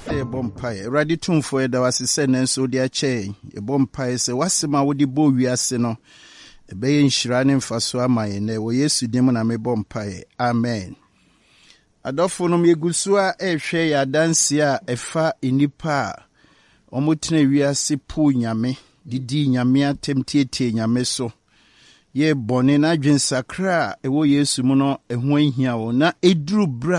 Bompire, ready to for the was a sentence so dear chain. A bompire say, what's my woody bow we are seno? A bay in shrining for so am I, and there were yes to demon a bompire. Amen. Adolfo me gusua share ya dansia efa inipa. Omutine we are si pu nyame, didi nyame atemtiete nyame so. Ye bone na dwen sakra ewo Yesu mu no ehwan hia wo na eduru bra